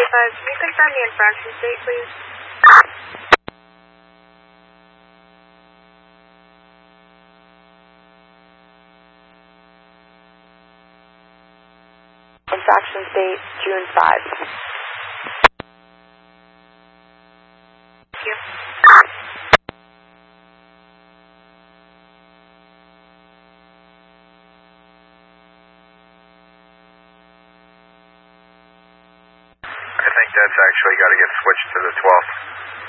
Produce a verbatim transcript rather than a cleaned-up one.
five, can you confirm the infraction date, please? Infraction date, June fifth. Thank you. I think that's actually got to get switched to the twelfth.